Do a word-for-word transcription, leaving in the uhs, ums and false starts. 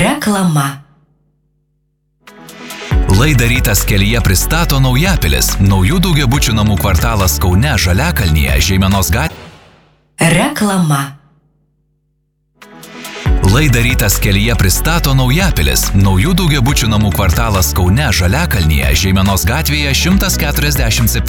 Reklama. Laidą Rytas kelyje pristato Naujapilis, naujų daugiabučių namų kvartalas Kaune, Žaliakalnyje, Žeimenos gatvėje. Reklama. Laidą Rytas kelyje pristato Naujapilis, naujų daugiabučių namų kvartalas Kaune, Žaliakalnyje, Žeimenos gatvėje šimtas keturiasdešimt septyni.